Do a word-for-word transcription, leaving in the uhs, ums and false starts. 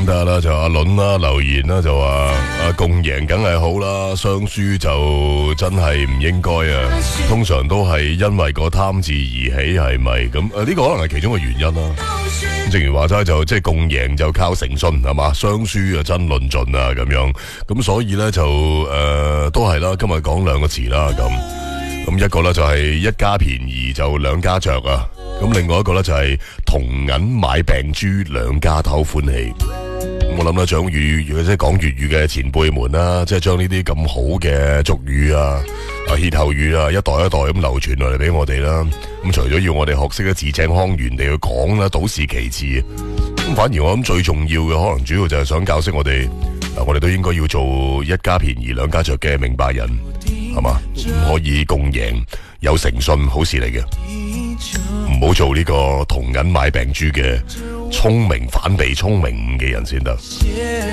咁得啦，就阿倫啦留言啦，就話啊共贏梗係好啦，雙輸就真係唔應該啊。通常都係因為個貪字而起，係咪咁？誒、啊、呢、這個可能係其中嘅原因啦。正如話齋就即係共贏就靠誠信係嘛，雙輸啊真論盡啊咁樣。咁所以咧就誒、呃、都係啦。今日講兩個詞啦咁。咁一個咧就係一家便宜就兩家着啊，咁另外一個咧就係銅銀買病豬，兩家偷歡喜。咁我諗咧，講粵語即係講粵語嘅前輩們啦，即係將呢啲咁好嘅俗語啊、啊歇後語啊，一代一代咁流傳落嚟俾我哋啦。咁除咗要我哋學識得字正腔圓地去講啦，倒是其次。咁反而我諗最重要嘅，可能主要就係想教識我哋，嗱，我哋都應該要做一家便宜兩家着嘅明白人。係嘛？唔可以共贏，有誠信好事嚟嘅，唔好做呢個銅銀買病豬嘅聰明反被聰明誤嘅人先得。